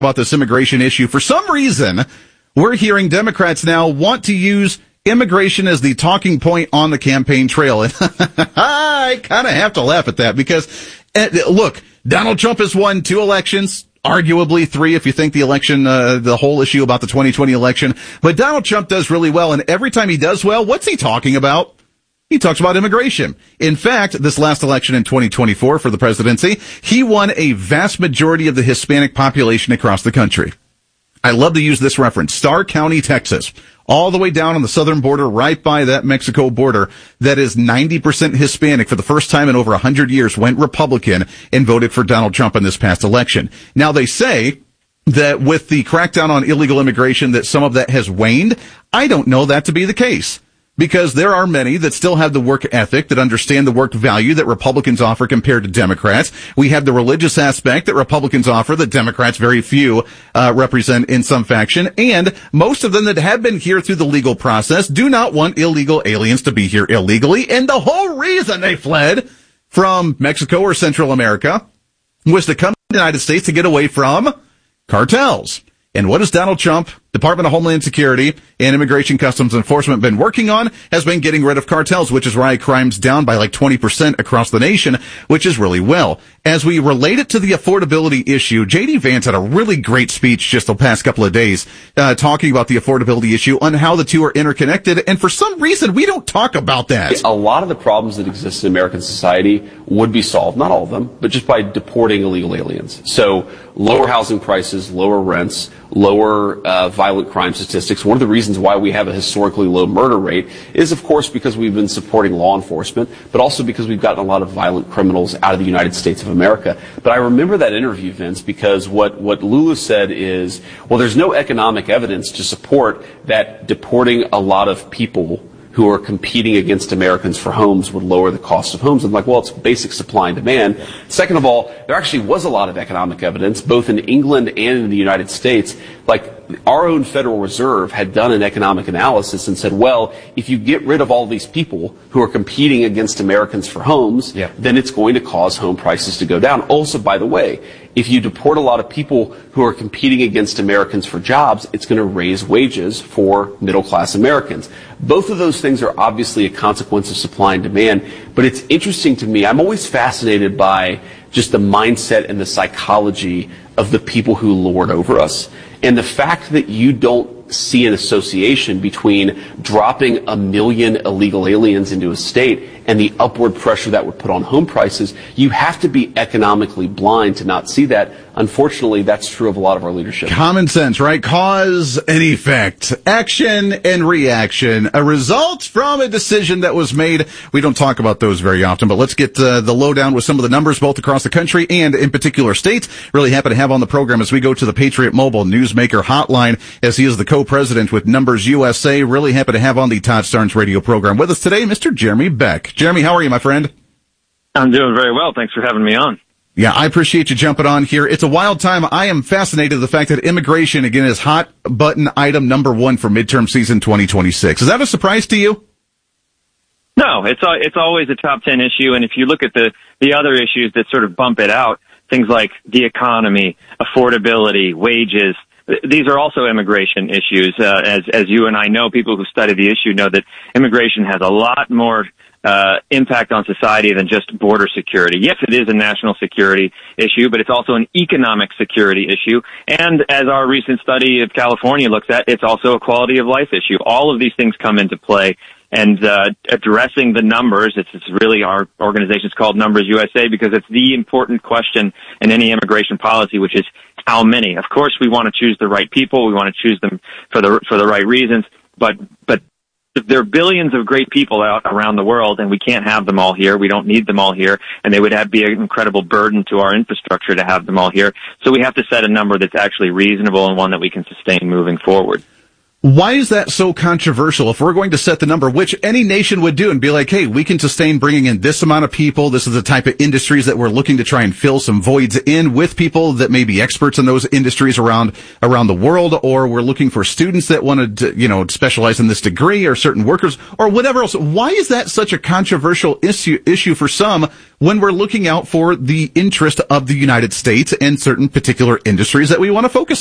about this immigration issue. For some reason, we're hearing Democrats now want to use immigration as the talking point on the campaign trail. And I kind of have to laugh at that because, look, Donald Trump has won 2 elections, arguably 3 if you think the election, the whole issue about the 2020 election. But Donald Trump does really well, and every time he does well, what's he talking about? He talks about immigration. In fact, this last election in 2024 for the presidency, he won a vast majority of the Hispanic population across the country. I love to use this reference. Starr County, Texas, all the way down on the southern border, right by that Mexico border, that is 90% Hispanic for the first time in over 100 years, went Republican and voted for Donald Trump in this past election. Now, they say that with the crackdown on illegal immigration that some of that has waned. I don't know that to be the case. Because there are many that still have the work ethic, that understand the work value that Republicans offer compared to Democrats. We have the religious aspect that Republicans offer that Democrats, very few, represent in some faction. And most of them that have been here through the legal process do not want illegal aliens to be here illegally. And the whole reason they fled from Mexico or Central America was to come to the United States to get away from cartels. And what has Donald Trump, Department of Homeland Security, and Immigration Customs Enforcement been working on? Has been getting rid of cartels, which is why crime's down by like 20% across the nation, which is really well. As we relate it to the affordability issue, J.D. Vance had a really great speech just the past couple of days, talking about the affordability issue on how the two are interconnected. And for some reason, we don't talk about that. A lot of the problems that exist in American society would be solved, not all of them, but just by deporting illegal aliens. So lower housing prices, lower rents, lower violent crime statistics. One of the reasons why we have a historically low murder rate is, of course, because we've been supporting law enforcement, but also because we've gotten a lot of violent criminals out of the United States of America. But I remember that interview, Vince, because what Lulu said is, well, there's no economic evidence to support that deporting a lot of people who are competing against Americans for homes would lower the cost of homes. I'm like, well, it's basic supply and demand. Second of all, there actually was a lot of economic evidence, both in England and in the United States. Like, our own Federal Reserve had done an economic analysis and said, well, if you get rid of all these people who are competing against Americans for homes, then it's going to cause home prices to go down. Also, by the way, if you deport a lot of people who are competing against Americans for jobs, it's going to raise wages for middle-class Americans. Both of those things are obviously a consequence of supply and demand, but it's interesting to me. I'm always fascinated by just the mindset and the psychology of the people who lord over us. And the fact that you don't see an association between dropping 1 million illegal aliens into a state and the upward pressure that would put on home prices, you have to be economically blind to not see that. Unfortunately, that's true of a lot of our leadership. Common sense, right? Cause and effect. Action and reaction. A result from a decision that was made. We don't talk about those very often, but let's get the lowdown with some of the numbers both across the country and in particular states. Really happy to have on the program as we go to the Patriot Mobile Newsmaker Hotline, as he is the co-president with Numbers USA. Really happy to have on the Todd Starnes radio program with us today, Mr. Jeremy Beck. Jeremy, how are you, my friend? I'm doing very well. Thanks for having me on. Yeah, I appreciate you jumping on here. It's a wild time. I am fascinated with the fact that immigration, again, is hot button item number 1 for midterm season 2026. Is that a surprise to you? No, it's always a top 10 issue. And if you look at the other issues that sort of bump it out, things like the economy, affordability, wages, these are also immigration issues. As you and I know, people who study the issue know that immigration has a lot more impact on society than just border security. Yes, it is a national security issue, but it's also an economic security issue. And as our recent study of California looks at, it's also a quality of life issue. All of these things come into play. And addressing the numbers, it's really, our organization's called Numbers USA because it's the important question in any immigration policy, which is how many. Of course, we want to choose the right people. We want to choose them for the right reasons. But there are billions of great people out around the world, and we can't have them all here. We don't need them all here, and they would be an incredible burden to our infrastructure to have them all here. So we have to set a number that's actually reasonable and one that we can sustain moving forward. Why is that so controversial? If we're going to set the number, which any nation would do, and be like, hey, we can sustain bringing in this amount of people. This is the type of industries that we're looking to try and fill some voids in with people that may be experts in those industries around the world, or we're looking for students that want to, specialize in this degree, or certain workers, or whatever else. Why is that such a controversial issue for some when we're looking out for the interest of the United States and certain particular industries that we want to focus